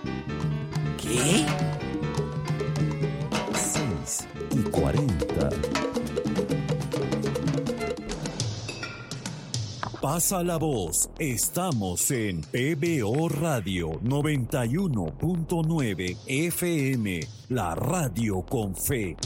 ¿Qué? 6:40. Pasa la voz. Estamos en PBO Radio 91.9 FM, la radio con fe.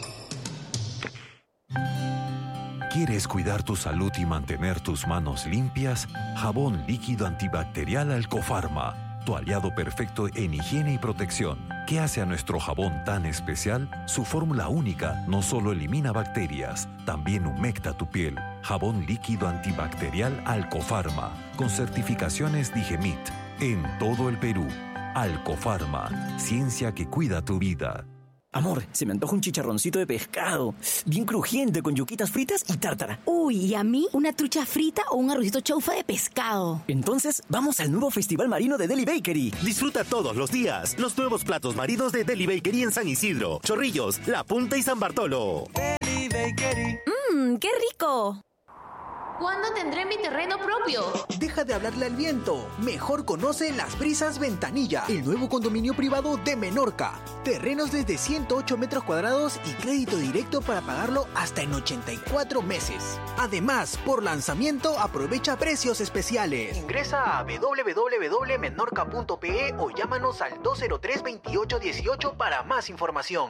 ¿Quieres cuidar tu salud y mantener tus manos limpias? Jabón líquido antibacterial Alcofarma, tu aliado perfecto en higiene y protección. ¿Qué hace a nuestro jabón tan especial? Su fórmula única no solo elimina bacterias, también humecta tu piel. Jabón líquido antibacterial Alcofarma, con certificaciones Digemit, en todo el Perú. Alcofarma, ciencia que cuida tu vida. Amor, se me antoja un chicharroncito de pescado, bien crujiente, con yuquitas fritas y tártara. Uy, ¿y a mí? ¿Una trucha frita o un arrocito chaufa de pescado? Entonces, vamos al nuevo Festival Marino de Deli Bakery. Disfruta todos los días los nuevos platos marinos de Deli Bakery en San Isidro, Chorrillos, La Punta y San Bartolo. Deli Bakery. ¡Qué rico! ¿Cuándo tendré mi terreno propio? Deja de hablarle al viento. Mejor conoce Las Brisas Ventanilla, el nuevo condominio privado de Menorca. Terrenos desde 108 metros cuadrados y crédito directo para pagarlo hasta en 84 meses. Además, por lanzamiento aprovecha precios especiales. Ingresa a www.menorca.pe o llámanos al 203-2818 para más información.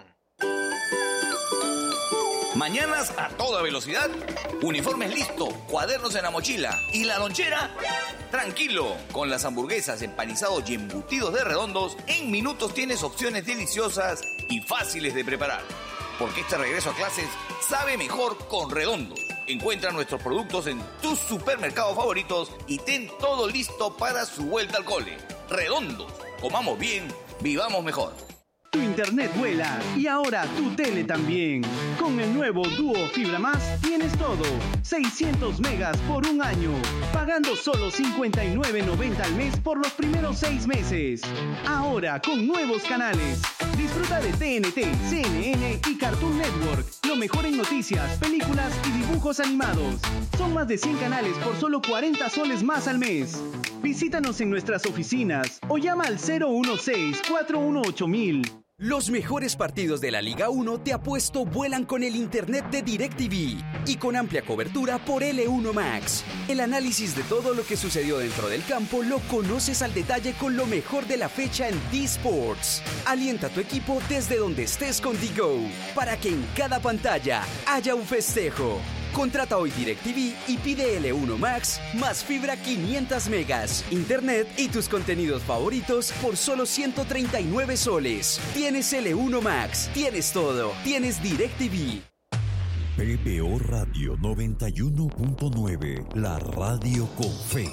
Mañanas a toda velocidad, uniformes listo, cuadernos en la mochila y la lonchera, tranquilo. Con las hamburguesas, empanizados y embutidos de Redondos, en minutos tienes opciones deliciosas y fáciles de preparar. Porque este regreso a clases sabe mejor con Redondos. Encuentra nuestros productos en tus supermercados favoritos y ten todo listo para su vuelta al cole. Redondos, comamos bien, vivamos mejor. Tu internet vuela y ahora tu tele también. Con el nuevo Duo Fibra Más tienes todo. 600 megas por un año, pagando solo $59.90 al mes por los primeros 6 meses. Ahora con nuevos canales. Disfruta de TNT, CNN y Cartoon Network. Lo mejor en noticias, películas y dibujos animados. Son más de 100 canales por solo 40 soles más al mes. Visítanos en nuestras oficinas o llama al 016-418-1000. Los mejores partidos de la Liga 1 de Apuesto vuelan con el internet de DirecTV y con amplia cobertura por L1 Max. El análisis de todo lo que sucedió dentro del campo lo conoces al detalle con lo mejor de la fecha en D-Sports. Alienta a tu equipo desde donde estés con DGO para que en cada pantalla haya un festejo. Contrata hoy DirecTV y pide L1 Max más fibra 500 megas, internet y tus contenidos favoritos por solo 139 soles. Tienes L1 Max, tienes todo, tienes DirecTV. PBO Radio 91.9, la radio con fe.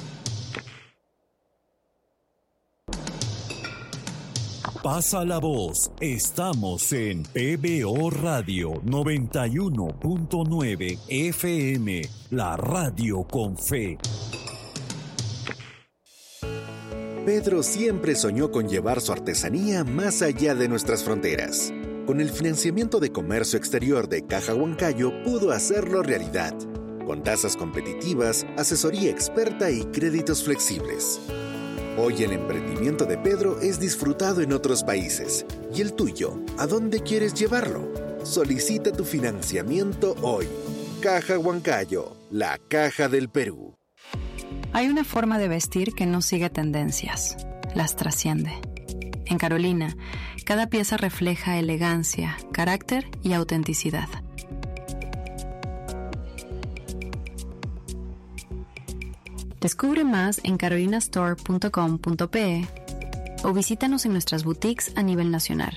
Pasa la voz. Estamos en PBO Radio 91.9 FM, la radio con fe. Pedro siempre soñó con llevar su artesanía más allá de nuestras fronteras. Con el financiamiento de comercio exterior de Caja Huancayo pudo hacerlo realidad, con tasas competitivas, asesoría experta y créditos flexibles. Hoy el emprendimiento de Pedro es disfrutado en otros países. ¿Y el tuyo? ¿A dónde quieres llevarlo? Solicita tu financiamiento hoy. Caja Huancayo, la caja del Perú. Hay una forma de vestir que no sigue tendencias, las trasciende. En Carolina, cada pieza refleja elegancia, carácter y autenticidad. Descubre más en carolinastore.com.pe o visítanos en nuestras boutiques a nivel nacional.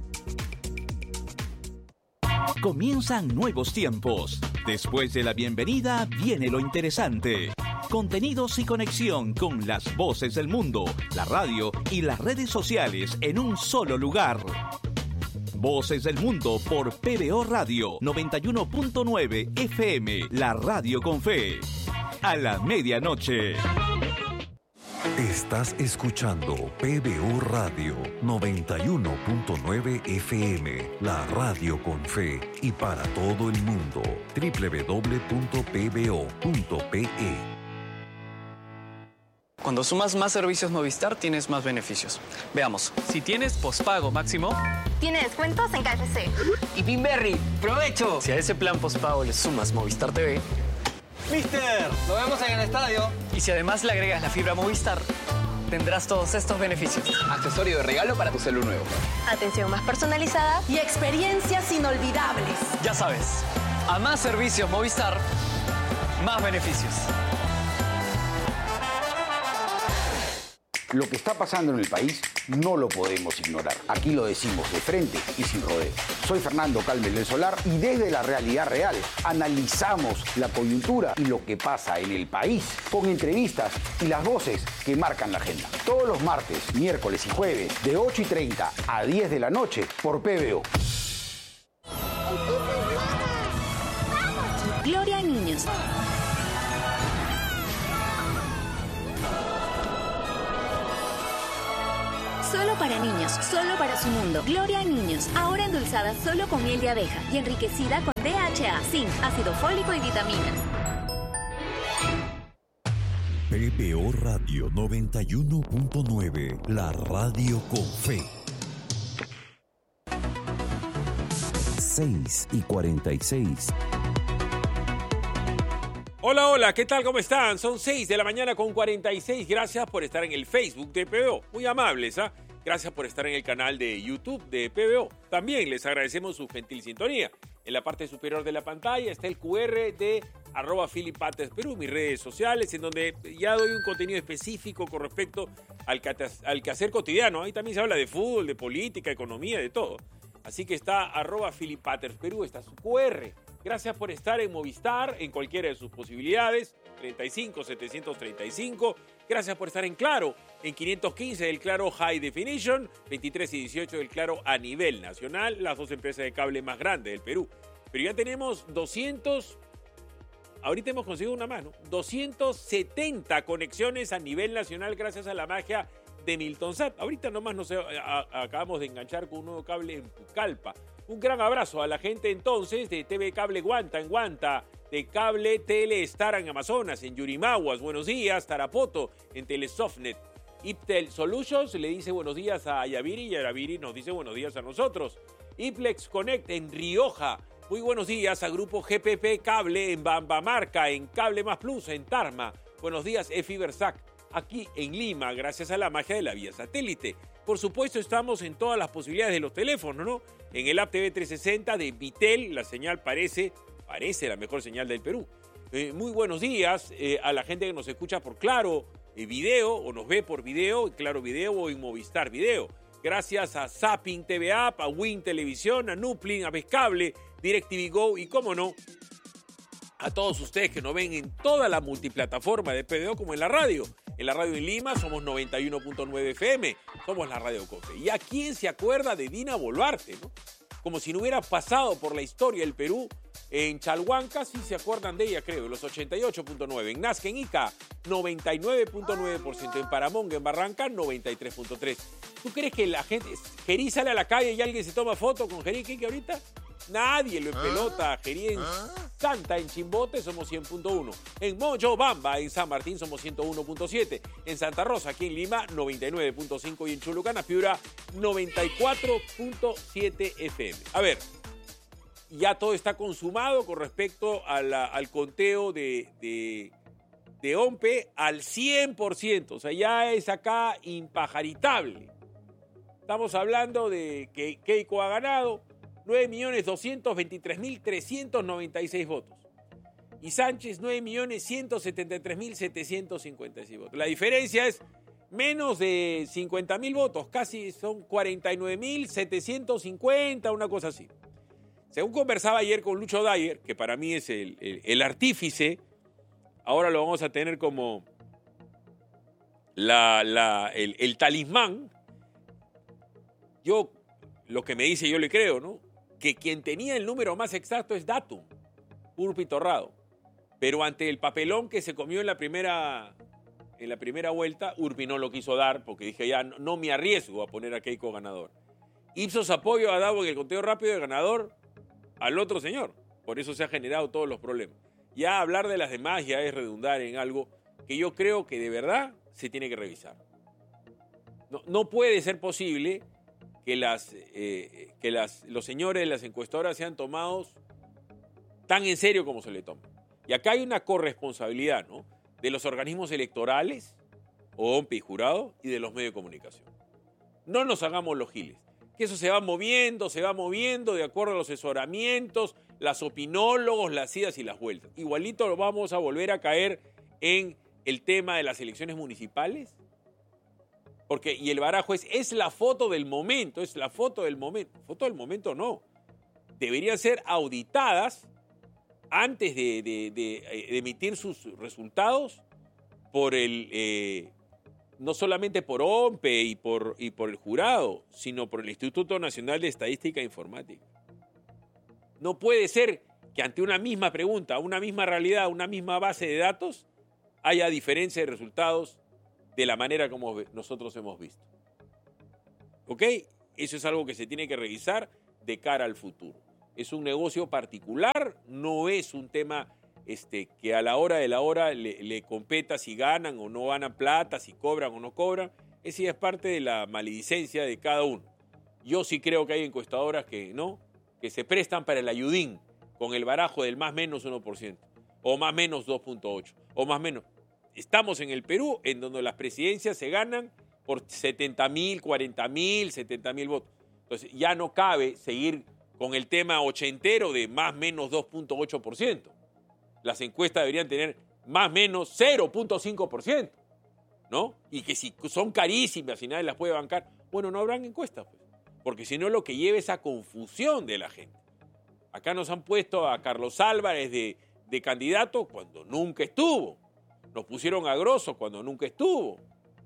Comienzan nuevos tiempos. Después de la bienvenida viene lo interesante. Contenidos y conexión con las voces del mundo, la radio y las redes sociales en un solo lugar. Voces del Mundo por PBO Radio 91.9 FM, la radio con fe. A la medianoche. Estás escuchando PBO Radio 91.9 FM, la radio con fe y para todo el mundo. www.pbo.pe. Cuando sumas más servicios Movistar, tienes más beneficios. Veamos. Si tienes pospago máximo, tiene descuentos en KFC. Y Pinberry, ¡provecho! Si a ese plan pospago le sumas Movistar TV, ¡Mister! ¡Nos vemos en el estadio! Y si además le agregas la fibra Movistar, tendrás todos estos beneficios. Accesorio de regalo para tu celu nuevo. Atención más personalizada Y experiencias inolvidables. Ya sabes, a más servicios Movistar, más beneficios. Lo que está pasando en el país no lo podemos ignorar. Aquí lo decimos de frente y sin rodeos. Soy Fernando Calmes del Solar y desde la realidad real analizamos la coyuntura y lo que pasa en el país con entrevistas y las voces que marcan la agenda. Todos los martes, miércoles y jueves de 8:30 a 10 de la noche por PBO. Gloria a niños. Solo para niños, solo para su mundo. Gloria a niños, ahora endulzada solo con miel de abeja y enriquecida con DHA, zinc, ácido fólico y vitaminas. PBO Radio 91.9, la radio con fe. 6:46. Hola, hola, ¿qué tal? ¿Cómo están? Son 6 de la mañana con 46. Gracias por estar en el Facebook de PBO. Muy amables, ¿ah? Gracias por estar en el canal de YouTube de PBO. También les agradecemos su gentil sintonía. En la parte superior de la pantalla está el QR de @PhilipPatersPerú, mis redes sociales, en donde ya doy un contenido específico con respecto al quehacer cotidiano. Ahí también se habla de fútbol, de política, economía, de todo. Así que está @PhilipPatersPerú, está su QR. Gracias por estar en Movistar, en cualquiera de sus posibilidades, 35, 735. Gracias por estar en Claro, en 515 del Claro High Definition, 23 y 18 del Claro a nivel nacional, las dos empresas de cable más grandes del Perú. Pero ya tenemos 200, ahorita hemos conseguido una más, ¿no? 270 conexiones a nivel nacional gracias a la magia de Miltonsat. Ahorita nomás acabamos de enganchar con un nuevo cable en Pucallpa. Un gran abrazo a la gente entonces de TV Cable Guanta en Guanta, de Cable Tele Star en Amazonas, en Yurimaguas, buenos días, Tarapoto, en Telesoftnet. Iptel Solutions le dice buenos días a Yaviri y Yaviri nos dice buenos días a nosotros. Iplex Connect en Rioja, muy buenos días a Grupo GPP Cable en Bambamarca, en Cable Más Plus, en Tarma. Buenos días, Efibersac, aquí en Lima, gracias a la magia de la vía satélite. Por supuesto, estamos en todas las posibilidades de los teléfonos, ¿no? En el app TV 360 de Vitel, la señal parece la mejor señal del Perú. Muy buenos días a la gente que nos escucha por Claro Video o nos ve por video, Claro Video o en Movistar Video. Gracias a Zapping TV App, a Win Televisión, a Nuplin, a Vescable, DirecTV Go y, cómo no, a todos ustedes que nos ven en toda la multiplataforma de PBO como en la radio. En la radio en Lima somos 91.9 FM, somos la Radio Cofe. ¿Y a quién se acuerda de Dina Boluarte, no? Como si no hubiera pasado por la historia del Perú. En Chalhuanca sí se acuerdan de ella, creo, los 88.9. En Nazca, en Ica, 99.9%. En Paramonga, en Barranca, 93.3%. ¿Tú crees que la gente, Gerí sale a la calle y alguien se toma foto con Gerí Quique ahorita? Nadie lo empelota. Gerí en Santa, en Chimbote, somos 100.1. En Moyobamba, en San Martín, somos 101.7. En Santa Rosa, aquí en Lima, 99.5. Y en Chulucana, Piura, 94.7 FM. A ver, ya todo está consumado con respecto al conteo de OMPE al 100%. O sea, ya es acá impajaritable. Estamos hablando de que Keiko ha ganado 9.223.396 votos. Y Sánchez, 9.173.756 votos. La diferencia es menos de 50.000 votos, casi son 49.750, una cosa así. Según conversaba ayer con Lucho Dyer, que para mí es el artífice, ahora lo vamos a tener como el talismán. Yo, lo que me dice, yo le creo, ¿no? Que quien tenía el número más exacto es Datum, Urpi Torrado. Pero ante el papelón que se comió en la primera vuelta, Urpi no lo quiso dar porque dije ya no me arriesgo a poner a Keiko ganador. Ipsos apoyo ha dado en el conteo rápido de ganador al otro señor. Por eso se han generado todos los problemas. Ya hablar de las demás ya es redundar en algo que yo creo que de verdad se tiene que revisar. No puede ser posible que los señores de las encuestadoras sean tomados tan en serio como se le toma. Y acá hay una corresponsabilidad, ¿no?, de los organismos electorales, OMPE y jurado, y de los medios de comunicación. No nos hagamos los giles. Que eso se va moviendo de acuerdo a los asesoramientos, las opinólogos, las idas y las vueltas. Igualito lo vamos a volver a caer en el tema de las elecciones municipales. Y el barajo es la foto del momento, es la foto del momento. Foto del momento no. Deberían ser auditadas antes de emitir sus resultados por no solamente por OMPE y por el jurado, sino por el Instituto Nacional de Estadística e Informática. No puede ser que ante una misma pregunta, una misma realidad, una misma base de datos, haya diferencia de resultados de la manera como nosotros hemos visto. ¿Ok? Eso es algo que se tiene que revisar de cara al futuro. Es un negocio particular, no es un tema que a la hora de la hora le competa si ganan o no ganan plata, si cobran o no cobran. Esa ya es parte de la maledicencia de cada uno. Yo sí creo que hay encuestadoras que se prestan para el ayudín, con el barajo del más menos 1%, o más menos 2.8, o más menos. Estamos en el Perú, en donde las presidencias se ganan por 70.000, 40.000, 70.000 votos. Entonces ya no cabe seguir con el tema ochentero de más menos 2.8%. Las encuestas deberían tener más menos 0.5%, ¿no? Y que si son carísimas y nadie las puede bancar, bueno, no habrán encuestas, pues, porque si no lo que lleva es a confusión de la gente. Acá nos han puesto a Carlos Álvarez de candidato cuando nunca estuvo. Nos pusieron a Grosso cuando nunca estuvo.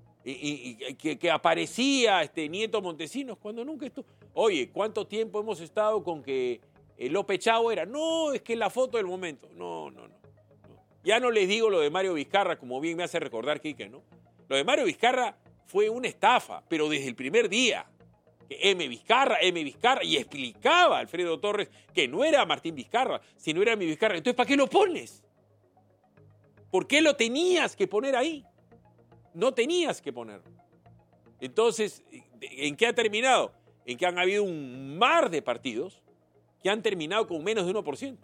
Y que aparecía Nieto Montesinos cuando nunca estuvo. Oye, ¿cuánto tiempo hemos estado con que López Chao era? No, es que la foto del momento. No. Ya no les digo lo de Mario Vizcarra, como bien me hace recordar Quique, ¿no? Lo de Mario Vizcarra fue una estafa, pero desde el primer día. Que M. Vizcarra, y explicaba a Alfredo Torres que no era Martín Vizcarra, sino era mi Vizcarra. Entonces, ¿para qué lo pones? ¿Por qué lo tenías que poner ahí? No tenías que ponerlo. Entonces, ¿en qué ha terminado? En que han habido un mar de partidos que han terminado con menos de 1%.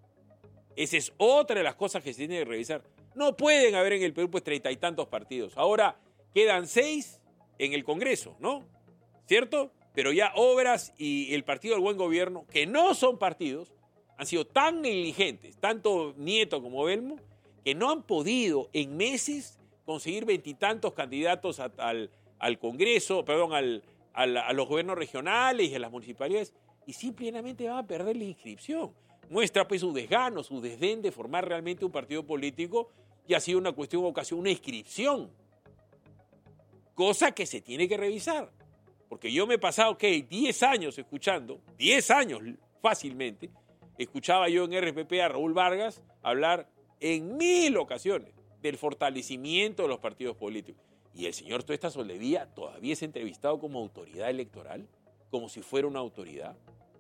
Esa es otra de las cosas que se tiene que revisar. No pueden haber en el Perú 30 y tantos partidos. Ahora quedan 6 en el Congreso, ¿no? ¿Cierto? Pero ya Obras y el Partido del Buen Gobierno, que no son partidos, han sido tan negligentes, tanto Nieto como Belmo, que no han podido en meses conseguir 20 y tantos candidatos al Congreso, a los gobiernos regionales y a las municipalidades, y simplemente van a perder la inscripción. Muestra pues su desgano, su desdén de formar realmente un partido político, y ha sido una cuestión de vocación, una inscripción. Cosa que se tiene que revisar. Porque yo me he pasado, 10 años escuchando, 10 años fácilmente, escuchaba yo en RPP a Raúl Vargas hablar en 1000 ocasiones del fortalecimiento de los partidos políticos. Y el señor Tuesta Soldevilla todavía es entrevistado como autoridad electoral, como si fuera una autoridad.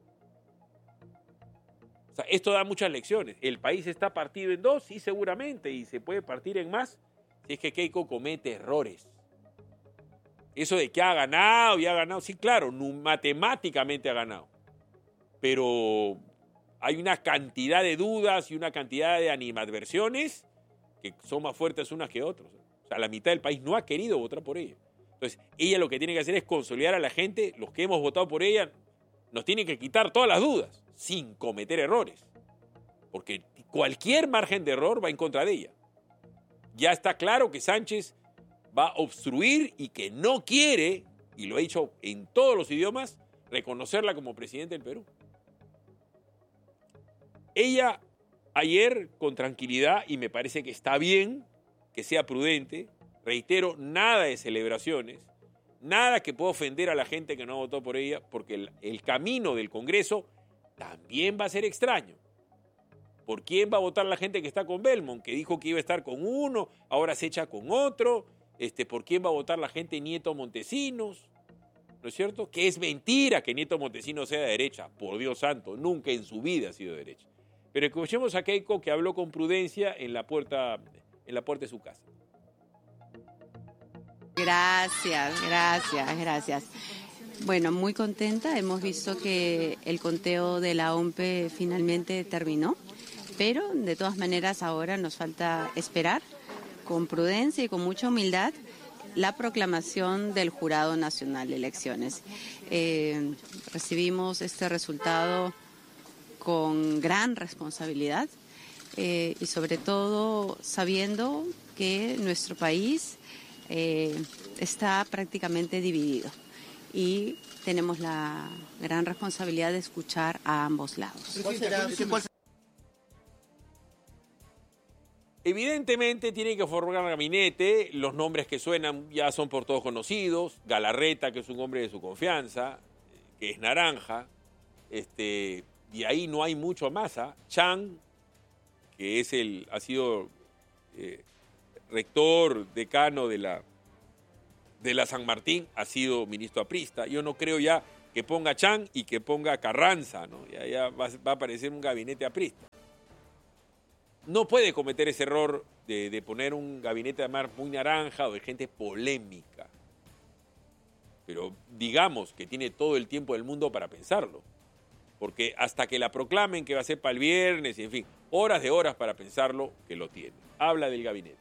O sea, esto da muchas lecciones. El país está partido en dos, sí, seguramente, y se puede partir en más si es que Keiko comete errores. Eso de que ha ganado y ha ganado, sí, claro, matemáticamente ha ganado. Pero hay una cantidad de dudas y una cantidad de animadversiones que son más fuertes unas que otras. O sea, la mitad del país no ha querido votar por ella. Entonces, ella lo que tiene que hacer es consolidar a la gente, los que hemos votado por ella, nos tiene que quitar todas las dudas, sin cometer errores. Porque cualquier margen de error va en contra de ella. Ya está claro que Sánchez va a obstruir y que no quiere, y lo ha dicho en todos los idiomas, reconocerla como presidente del Perú. Ella ayer, con tranquilidad, y me parece que está bien que sea prudente, reitero, nada de celebraciones, nada que pueda ofender a la gente que no votó por ella, porque el camino del Congreso también va a ser extraño. ¿Por quién va a votar la gente que está con Belmont, que dijo que iba a estar con uno, ahora se echa con otro? ¿Por quién va a votar la gente Nieto Montesinos? ¿No es cierto? Que es mentira que Nieto Montesinos sea de derecha. Por Dios santo, nunca en su vida ha sido de derecha. Pero escuchemos a Keiko, que habló con prudencia en la puerta de su casa. Gracias. Bueno, muy contenta. Hemos visto que el conteo de la OMPE finalmente terminó, pero de todas maneras ahora nos falta esperar con prudencia y con mucha humildad la proclamación del Jurado Nacional de Elecciones. Recibimos este resultado con gran responsabilidad y sobre todo sabiendo que nuestro país está prácticamente dividido y tenemos la gran responsabilidad de escuchar a ambos lados. Evidentemente tiene que formar un gabinete, los nombres que suenan ya son por todos conocidos, Galarreta, que es un hombre de su confianza, que es naranja, y ahí no hay mucho más, Chang, que es ha sido rector, decano de la San Martín, ha sido ministro aprista. Yo no creo ya que ponga Chang y que ponga Carranza, ¿no? Ya va a aparecer un gabinete aprista. No puede cometer ese error de poner un gabinete además muy naranja o de gente polémica. Pero digamos que tiene todo el tiempo del mundo para pensarlo. Porque hasta que la proclamen que va a ser para el viernes, y en fin, horas de horas para pensarlo, que lo tiene. Habla del gabinete.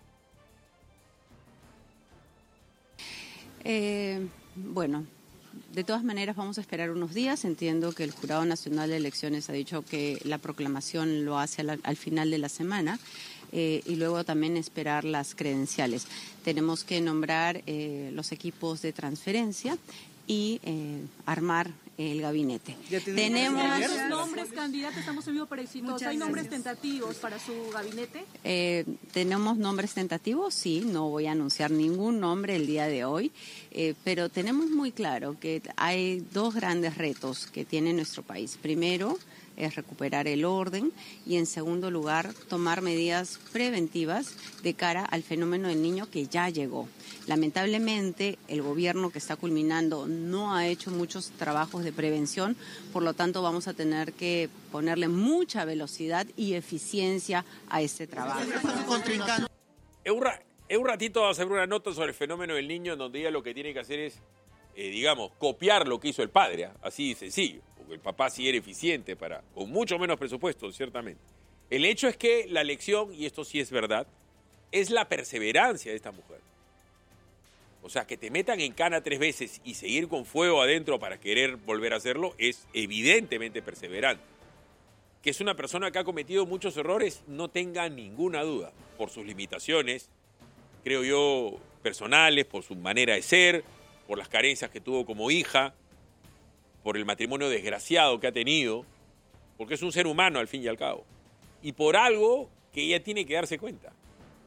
Bueno, de todas maneras vamos a esperar unos días. Entiendo que el Jurado Nacional de Elecciones ha dicho que la proclamación lo hace al final de la semana y luego también esperar las credenciales. Tenemos que nombrar los equipos de transferencia y armar el gabinete. Tenemos nombres candidatos, estamos en vivo para éxitos. ¿Hay nombres tentativos para su gabinete? ¿Tenemos nombres tentativos? Sí, no voy a anunciar ningún nombre el día de hoy, pero tenemos muy claro que hay dos grandes retos que tiene nuestro país. Primero, es recuperar el orden y en segundo lugar tomar medidas preventivas de cara al fenómeno del niño que ya llegó. Lamentablemente el gobierno que está culminando no ha hecho muchos trabajos de prevención, por lo tanto vamos a tener que ponerle mucha velocidad y eficiencia a este trabajo. En un ratito vamos a hacer una nota sobre el fenómeno del niño en donde ella lo que tiene que hacer es, copiar lo que hizo el padre, así de sencillo. Porque el papá sí era eficiente con mucho menos presupuesto, ciertamente. El hecho es que la lección, y esto sí es verdad, es la perseverancia de esta mujer. O sea, que te metan en cana 3 veces y seguir con fuego adentro para querer volver a hacerlo es evidentemente perseverante. Que es una persona que ha cometido muchos errores, no tenga ninguna duda, por sus limitaciones, creo yo, personales, por su manera de ser, por las carencias que tuvo como hija, por el matrimonio desgraciado que ha tenido, porque es un ser humano al fin y al cabo, y por algo que ella tiene que darse cuenta.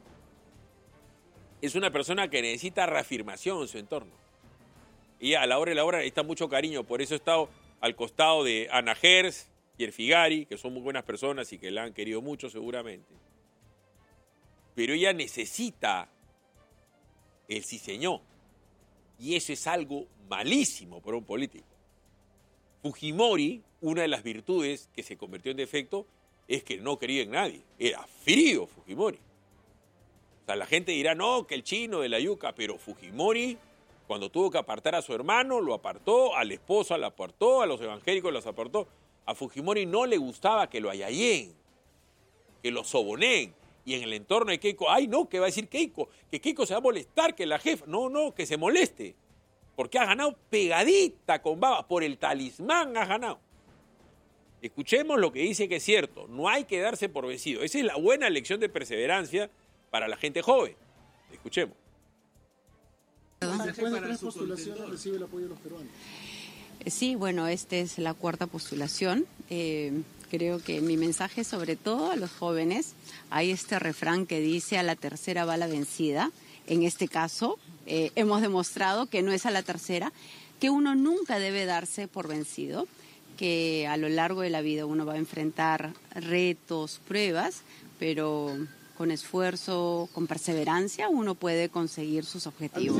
Es una persona que necesita reafirmación en su entorno. Ella a la hora de la hora necesita mucho cariño, por eso he estado al costado de Ana Gers y el Figari, que son muy buenas personas y que la han querido mucho seguramente. Pero ella necesita el sí señor, y eso es algo malísimo para un político. Fujimori, una de las virtudes que se convirtió en defecto es que no creía en nadie. Era frío Fujimori. O sea, la gente dirá, no, que el chino de la yuca, pero Fujimori, cuando tuvo que apartar a su hermano, lo apartó, a la esposa lo apartó, a los evangélicos los apartó. A Fujimori no le gustaba que lo ayayén, que lo sobonen. Y en el entorno de Keiko, ay no, ¿qué va a decir Keiko? Que Keiko se va a molestar, que la jefa, no, que se moleste. Porque ha ganado pegadita con baba, por el talismán ha ganado. Escuchemos lo que dice que es cierto, no hay que darse por vencido. Esa es la buena lección de perseverancia para la gente joven. Escuchemos. Después de 3 postulaciones recibe el apoyo de los peruanos. Sí, bueno, esta es la 4ª postulación. Creo que mi mensaje, sobre todo a los jóvenes, hay este refrán que dice: a la tercera va la vencida. En este caso, hemos demostrado que no es a la tercera, que uno nunca debe darse por vencido, que a lo largo de la vida uno va a enfrentar retos, pruebas, pero con esfuerzo, con perseverancia, uno puede conseguir sus objetivos.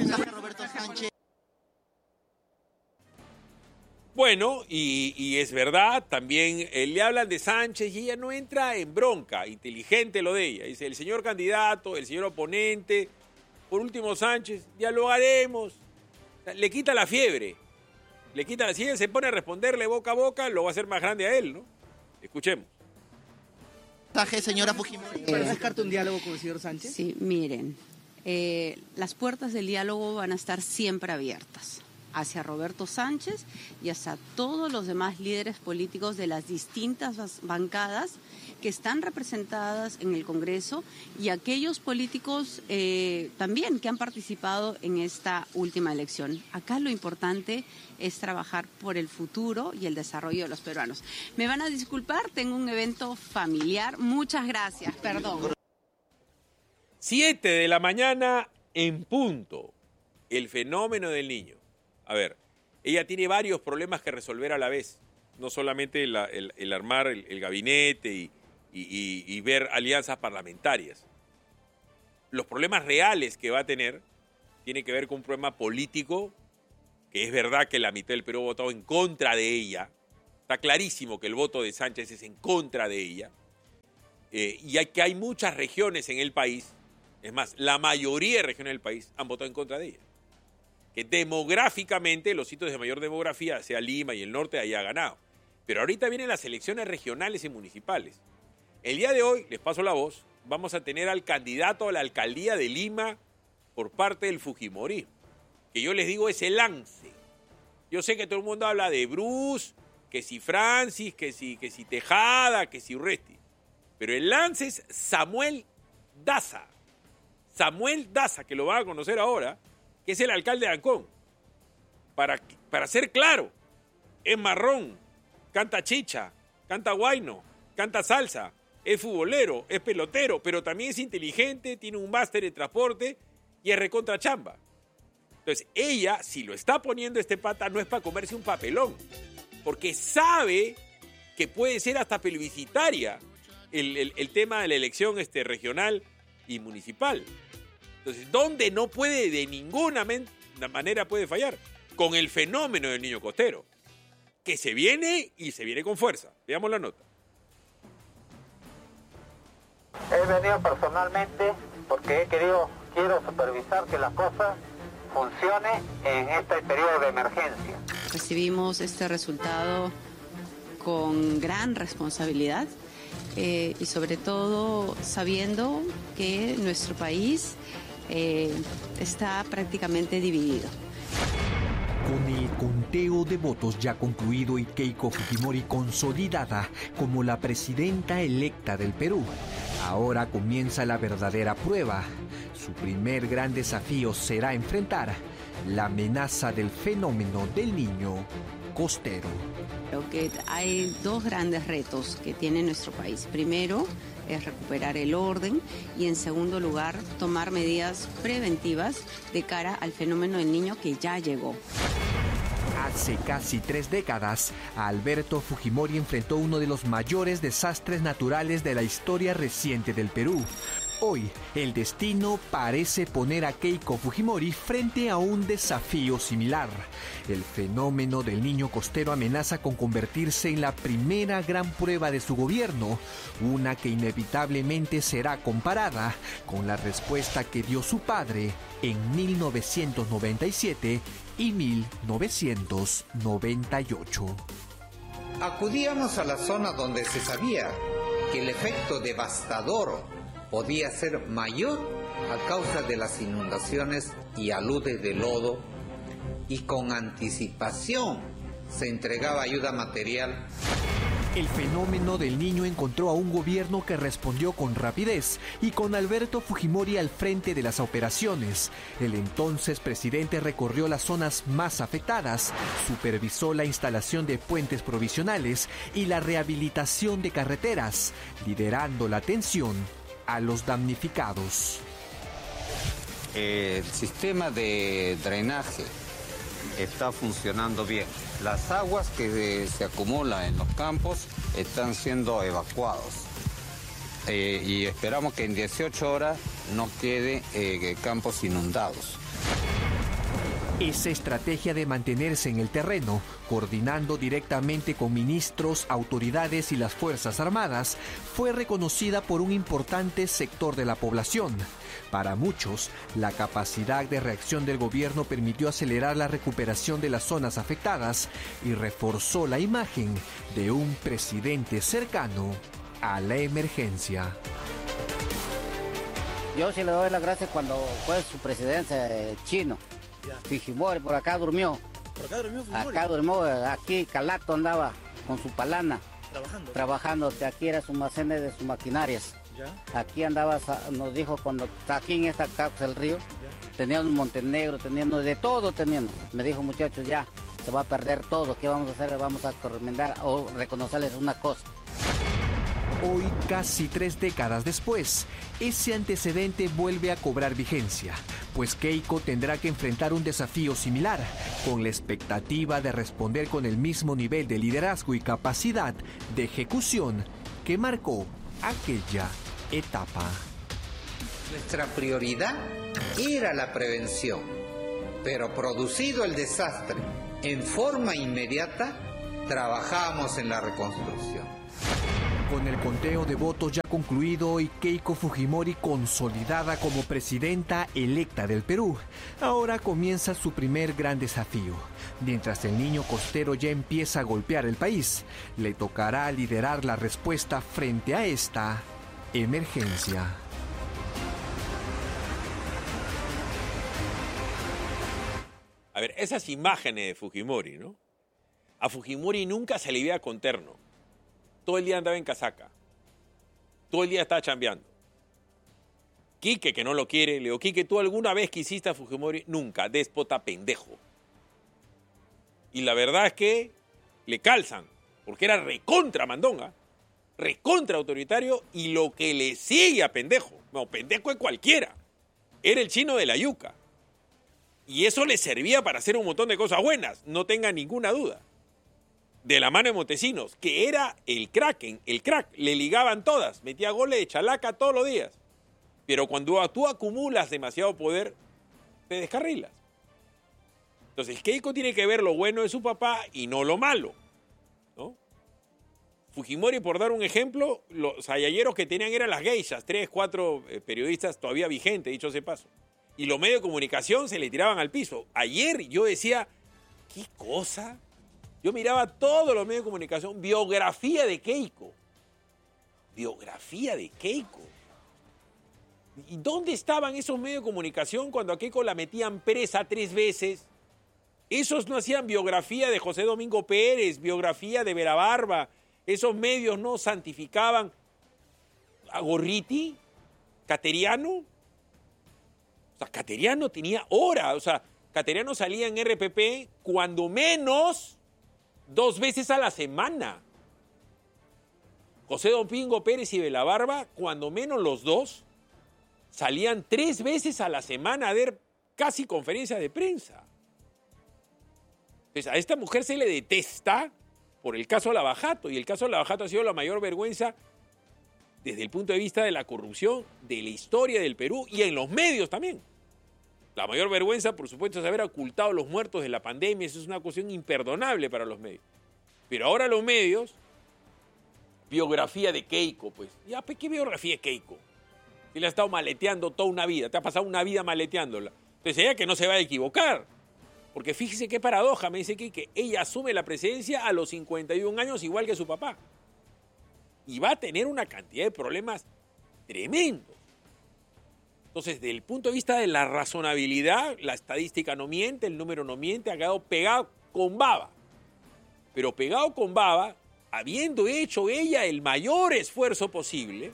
Bueno, y es verdad, también le hablan de Sánchez y ella no entra en bronca, inteligente lo de ella. Dice, el señor candidato, el señor oponente, por último Sánchez, dialogaremos. O sea, le quita la fiebre. Si él se pone a responderle boca a boca, lo va a hacer más grande a él, ¿no? Escuchemos. Señora Fujimori. ¿Para descartar un diálogo con el señor Sánchez? Sí, miren, las puertas del diálogo van a estar siempre abiertas hacia Roberto Sánchez y hacia todos los demás líderes políticos de las distintas bancadas que están representadas en el Congreso y aquellos políticos también que han participado en esta última elección. Acá lo importante es trabajar por el futuro y el desarrollo de los peruanos. Me van a disculpar, tengo un evento familiar. Muchas gracias, perdón. 7 de la mañana en punto. El fenómeno del niño. A ver, ella tiene varios problemas que resolver a la vez. No solamente el armar el gabinete y ver alianzas parlamentarias. Los problemas reales que va a tener tienen que ver con un problema político, que es verdad que la mitad del Perú ha votado en contra de ella. Está clarísimo que el voto de Sánchez es en contra de ella. Y que hay muchas regiones en el país, es más, la mayoría de regiones del país han votado en contra de ella. Que demográficamente, los sitios de mayor demografía, sea Lima y el norte, haya ganado. Pero ahorita vienen las elecciones regionales y municipales. El día de hoy, les paso la voz, vamos a tener al candidato a la alcaldía de Lima por parte del Fujimorismo, que yo les digo es el lance. Yo sé que todo el mundo habla de Bruce, que si Francis, que si Tejada, que si Urresti. Pero el lance es Samuel Daza. Samuel Daza, que lo van a conocer ahora, que es el alcalde de Ancón. Para ser claro, es marrón, canta chicha, canta guayno, canta salsa, es futbolero, es pelotero, pero también es inteligente, tiene un máster en transporte y es recontra chamba. Entonces, ella, si lo está poniendo este pata, no es para comerse un papelón, porque sabe que puede ser hasta plebiscitaria el tema de la elección regional y municipal. Entonces, ¿dónde no puede de ninguna manera puede fallar? Con el fenómeno del niño costero, que se viene y se viene con fuerza. Veamos la nota. He venido personalmente porque quiero supervisar que las cosas funcionen en este periodo de emergencia. Recibimos este resultado con gran responsabilidad y sobre todo sabiendo que nuestro país está prácticamente dividido. Con el conteo de votos ya concluido y Keiko Fujimori consolidada como la presidenta electa del Perú, ahora comienza la verdadera prueba. Su primer gran desafío será enfrentar la amenaza del fenómeno del niño costero. Creo que hay dos grandes retos que tiene nuestro país. Primero, es recuperar el orden y en segundo lugar, tomar medidas preventivas de cara al fenómeno del niño que ya llegó. Hace casi 3 décadas, Alberto Fujimori enfrentó uno de los mayores desastres naturales de la historia reciente del Perú. Hoy, el destino parece poner a Keiko Fujimori frente a un desafío similar. El fenómeno del niño costero amenaza con convertirse en la primera gran prueba de su gobierno, una que inevitablemente será comparada con la respuesta que dio su padre en 1997 y 1998. Acudíamos a la zona donde se sabía que el efecto devastador podía ser mayor a causa de las inundaciones y aludes de lodo, y con anticipación se entregaba ayuda material. El fenómeno del niño encontró a un gobierno que respondió con rapidez y con Alberto Fujimori al frente de las operaciones. El entonces presidente recorrió las zonas más afectadas, supervisó la instalación de puentes provisionales y la rehabilitación de carreteras, liderando la atención a los damnificados. El sistema de drenaje está funcionando bien. Las aguas que se acumulan en los campos están siendo evacuados. Y esperamos que en 18 horas no queden campos inundados. Esa estrategia de mantenerse en el terreno, coordinando directamente con ministros, autoridades y las Fuerzas Armadas, fue reconocida por un importante sector de la población. Para muchos, la capacidad de reacción del gobierno permitió acelerar la recuperación de las zonas afectadas y reforzó la imagen de un presidente cercano a la emergencia. Yo sí le doy las gracias cuando fue su presidencia chino. Fujimori por acá durmió. ¿Por acá durmió Fujimori? Acá durmió, aquí Calato andaba con su palana. Trabajando, aquí era su almacén de sus maquinarias. ¿Ya? Aquí andaba, nos dijo cuando está aquí en esta casa del río, teníamos Montenegro, teníamos de todo teníamos. Me dijo, muchachos, ya, se va a perder todo, ¿qué vamos a hacer? Vamos a recomendar o reconocerles una cosa. Hoy, casi 3 décadas después, ese antecedente vuelve a cobrar vigencia, pues Keiko tendrá que enfrentar un desafío similar, con la expectativa de responder con el mismo nivel de liderazgo y capacidad de ejecución que marcó aquella etapa. Nuestra prioridad era la prevención, pero producido el desastre, en forma inmediata, trabajamos en la reconstrucción. Con el conteo de votos ya concluido y Keiko Fujimori consolidada como presidenta electa del Perú, ahora comienza su primer gran desafío. Mientras el niño costero ya empieza a golpear el país, le tocará liderar la respuesta frente a esta emergencia. A ver, esas imágenes de Fujimori, ¿no? A Fujimori nunca se le veía con terno. Todo el día andaba en casaca. Todo el día estaba chambeando. Quique, que no lo quiere, le digo, Quique, ¿tú alguna vez quisiste a Fujimori? Nunca, déspota pendejo. Y la verdad es que le calzan, porque era recontra mandonga, recontra autoritario, y lo que le sigue a pendejo, no, pendejo es cualquiera, era el chino de la yuca. Y eso le servía para hacer un montón de cosas buenas, no tenga ninguna duda. De la mano de Montesinos, que era el crack, le ligaban todas, metía goles de chalaca todos los días. Pero cuando tú acumulas demasiado poder, te descarrilas. Entonces Keiko tiene que ver lo bueno de su papá y no lo malo, ¿no? Fujimori, por dar un ejemplo, los ayayeros que tenían eran las geishas, 3, 4 periodistas todavía vigentes, dicho sea paso. Y los medios de comunicación se le tiraban al piso. Ayer yo decía, ¿qué cosa? Yo miraba todos los medios de comunicación, biografía de Keiko. Biografía de Keiko. ¿Y dónde estaban esos medios de comunicación cuando a Keiko la metían presa 3 veces? Esos no hacían biografía de José Domingo Pérez, biografía de Vera Barba. Esos medios no santificaban a Gorriti, Cateriano. O sea, Cateriano tenía hora. O sea, Cateriano salía en RPP cuando menos 2 veces a la semana. José Domingo Pérez y Vera Barba, cuando menos los dos, salían 3 veces a la semana a dar casi conferencias de prensa. Entonces, a esta mujer se le detesta por el caso Lavajato, y el caso Lavajato ha sido la mayor vergüenza desde el punto de vista de la corrupción de la historia del Perú y en los medios también. La mayor vergüenza, por supuesto, es haber ocultado los muertos de la pandemia. Eso es una cuestión imperdonable para los medios. Pero ahora los medios, biografía de Keiko, pues. Ya, ¿qué biografía de Keiko? Si la ha estado maleteando toda una vida, te ha pasado una vida maleteándola. Entonces ella que no se va a equivocar. Porque fíjese qué paradoja, me dice que ella asume la presidencia a los 51 años igual que su papá. Y va a tener una cantidad de problemas tremendos. Entonces, desde el punto de vista de la razonabilidad, la estadística no miente, el número no miente, ha quedado pegado con baba. Pero pegado con baba, habiendo hecho ella el mayor esfuerzo posible,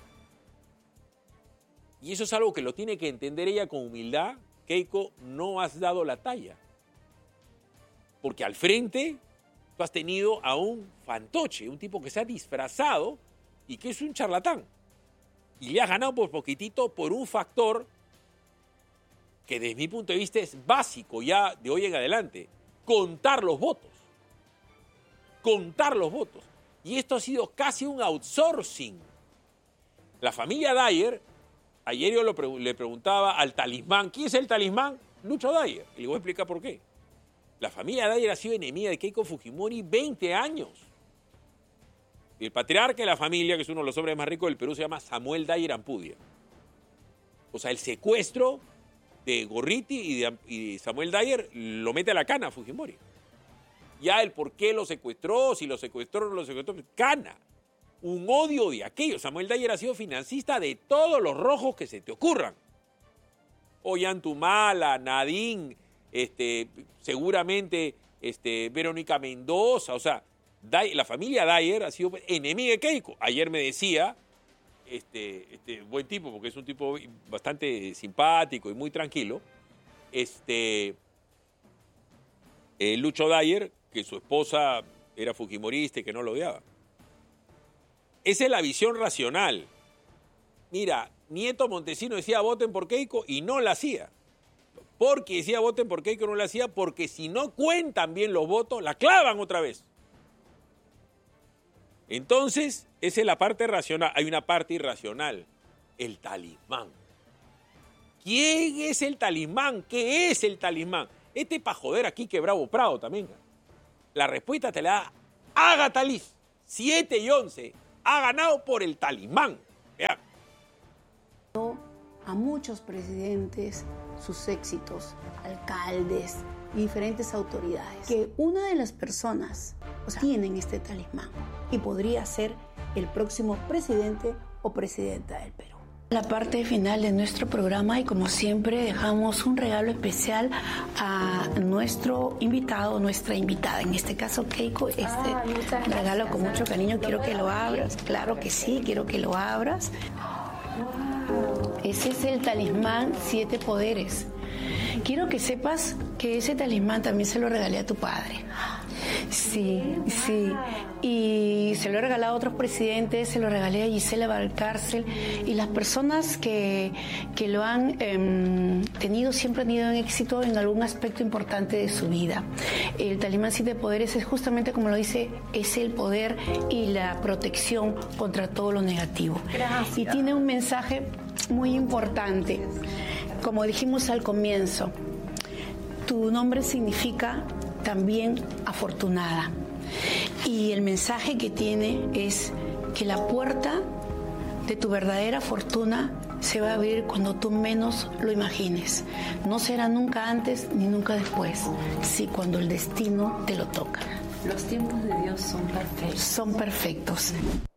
y eso es algo que lo tiene que entender ella con humildad, Keiko, no has dado la talla. Porque al frente tú has tenido a un fantoche, un tipo que se ha disfrazado y que es un charlatán. Y le has ganado por poquitito por un factor que desde mi punto de vista es básico ya de hoy en adelante. Contar los votos. Contar los votos. Y esto ha sido casi un outsourcing. La familia Dyer, ayer yo le preguntaba al talismán, ¿quién es el talismán? Lucho Dyer. Y le voy a explicar por qué. La familia Dyer ha sido enemiga de Keiko Fujimori 20 años. El patriarca de la familia, que es uno de los hombres más ricos del Perú, se llama Samuel Dyer Ampudia. O sea, el secuestro de Gorriti y de Samuel Dyer lo mete a la cana a Fujimori. Ya el por qué lo secuestró, si lo secuestró o no lo secuestró, cana. Un odio de aquello. Samuel Dyer ha sido financista de todos los rojos que se te ocurran. Ollantumala, Nadine, seguramente Verónica Mendoza, o sea, la familia Dyer ha sido enemiga de Keiko. Ayer me decía, buen tipo, porque es un tipo bastante simpático y muy tranquilo, Lucho Dyer, que su esposa era fujimorista y que no lo odiaba. Esa es la visión racional. Mira, Nieto Montesino decía voten por Keiko y no la hacía. Porque decía voten por Keiko, no la hacía, porque si no cuentan bien los votos, la clavan otra vez. Entonces, esa es la parte racional. Hay una parte irracional, el talismán. ¿Quién es el talismán? ¿Qué es el talismán? Para joder aquí que Bravo Prado también. La respuesta te la da Ágata Liz, 7 y 11. Ha ganado por el talismán. Vean. A muchos presidentes, sus éxitos, alcaldes y diferentes autoridades, que una de las personas tienen este talismán y podría ser el próximo presidente o presidenta del Perú. La parte final de nuestro programa y como siempre dejamos un regalo especial a nuestro invitado, nuestra invitada, en este caso Keiko, regalo con mucho cariño, quiero que lo abras, claro que sí, quiero que lo abras. Ese es el talismán 7 poderes. Quiero que sepas que ese talismán también se lo regalé a tu padre. Sí. Y se lo he regalado a otros presidentes, se lo regalé a Gisela Valcárcel y las personas que lo han tenido siempre han tenido éxito en algún aspecto importante de su vida. El talismán 7 poderes es justamente como lo dice, es el poder y la protección contra todo lo negativo. Gracias. Y tiene un mensaje muy importante. Como dijimos al comienzo, tu nombre significa también afortunada. Y el mensaje que tiene es que la puerta de tu verdadera fortuna se va a abrir cuando tú menos lo imagines. No será nunca antes ni nunca después, sí cuando el destino te lo toca. Los tiempos de Dios son perfectos. Son perfectos.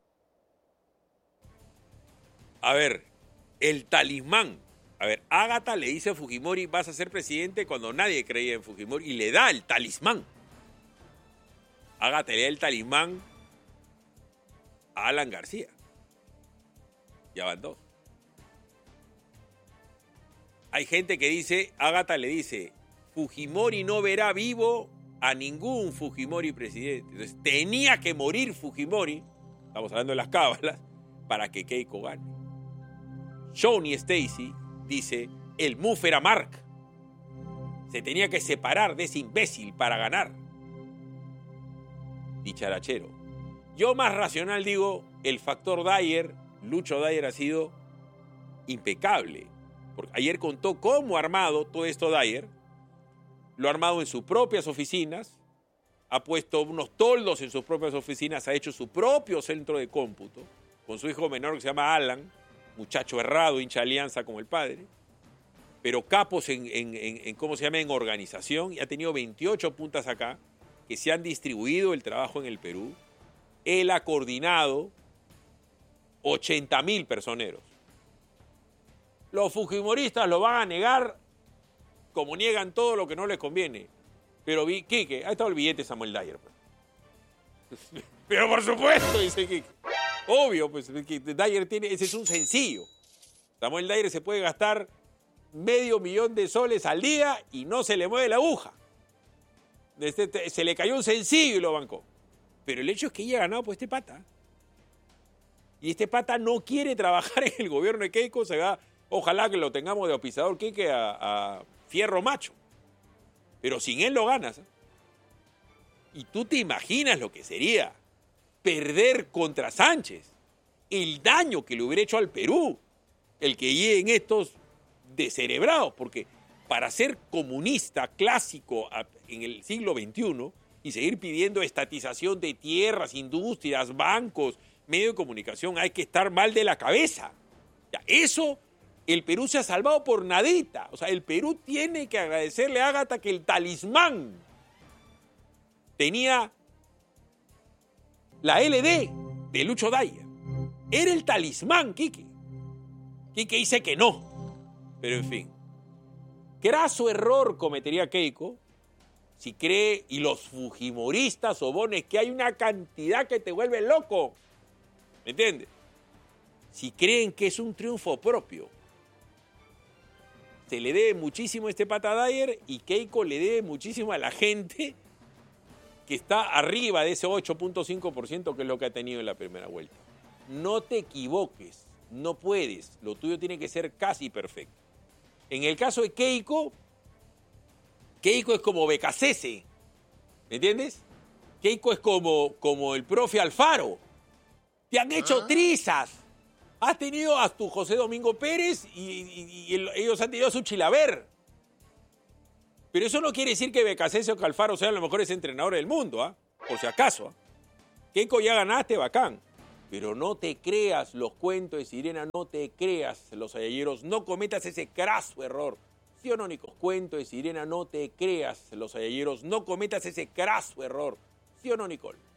A ver, el talismán. A ver, Ágata le dice a Fujimori, vas a ser presidente cuando nadie creía en Fujimori, y le da el talismán. Ágata le da el talismán a Alan García. Ya van 2. Hay gente que dice, Ágata le dice, Fujimori no verá vivo a ningún Fujimori presidente. Entonces tenía que morir Fujimori, estamos hablando de las cábalas, para que Keiko gane. Johnny Stacy dice, el MUF era Mark. Se tenía que separar de ese imbécil para ganar. Dicharachero. Yo más racional digo, el factor Dyer, Lucho Dyer ha sido impecable. Porque ayer contó cómo ha armado todo esto Dyer. Lo ha armado en sus propias oficinas. Ha puesto unos toldos en sus propias oficinas. Ha hecho su propio centro de cómputo. Con su hijo menor que se llama Alan. Muchacho errado, hincha alianza como el padre, pero capos en organización, y ha tenido 28 puntas acá, que se han distribuido el trabajo en el Perú. Él ha coordinado 80.000 personeros. Los fujimoristas lo van a negar como niegan todo lo que no les conviene. Pero Quique, ahí está el billete de Samuel Dyer. Pues. Pero por supuesto, dice Quique. Obvio, pues Dyer tiene, ese es un sencillo. Samuel Dyer se puede gastar $500,000 al día y no se le mueve la aguja. Se le cayó un sencillo y lo bancó. Pero el hecho es que ella ha ganado por este pata. Y este pata no quiere trabajar en el gobierno de Keiko, se va, ojalá que lo tengamos de auspiciador Quique a Fierro Macho. Pero sin él lo ganas. Y tú te imaginas lo que sería perder contra Sánchez, el daño que le hubiera hecho al Perú, el que lleguen estos descerebrados, porque para ser comunista clásico en el siglo XXI y seguir pidiendo estatización de tierras, industrias, bancos, medios de comunicación, hay que estar mal de la cabeza. Ya, eso, el Perú se ha salvado por nadita. O sea, el Perú tiene que agradecerle a Ágata que el talismán tenía la LD de Lucho Dyer. Era el talismán, Quique. Quique dice que no. Pero en fin. Graso error cometería Keiko si cree, y los fujimoristas sobones, que hay una cantidad que te vuelve loco. ¿Me entiendes? Si creen que es un triunfo propio. Se le debe muchísimo a este pata Dyer y Keiko le debe muchísimo a la gente que está arriba de ese 8.5% que es lo que ha tenido en la primera vuelta. No te equivoques, no puedes, lo tuyo tiene que ser casi perfecto. En el caso de Keiko, Keiko es como Becasese, ¿me entiendes? Keiko es como el profe Alfaro. Te han hecho trizas. Has tenido a tu José Domingo Pérez y ellos han tenido a su Chilaver. Pero eso no quiere decir que Becasese o que Alfaro sean los mejores entrenadores del mundo, ¿ah? Por si acaso. Keiko, ya ganaste, bacán. Pero no te creas los cuentos de sirena, no te creas los ayalleros, no cometas ese craso error. ¿Sí o no, Nico? Cuento de sirena, no te creas los ayalleros, no cometas ese craso error. ¿Sí o no, Nicole?